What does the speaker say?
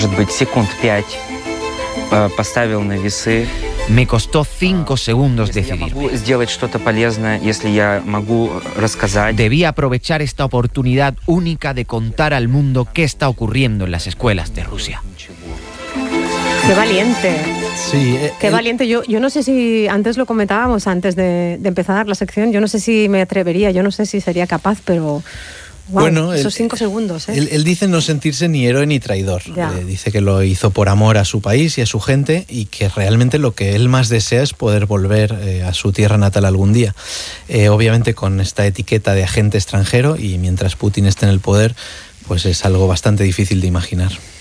Me costó 5 segundos decidirme. Debía aprovechar esta oportunidad única de contar al mundo qué está ocurriendo en las escuelas de Rusia. ¡Qué valiente! Sí, ¡Qué valiente! Yo no sé si, antes lo comentábamos, antes de empezar la sección, yo no sé si me atrevería, yo no sé si sería capaz, pero... Wow, bueno, esos 5 segundos. Él dice no sentirse ni héroe ni traidor. Dice que lo hizo por amor a su país y a su gente y que realmente lo que él más desea es poder volver a su tierra natal algún día. Obviamente con esta etiqueta de agente extranjero, y mientras Putin esté en el poder, pues es algo bastante difícil de imaginar.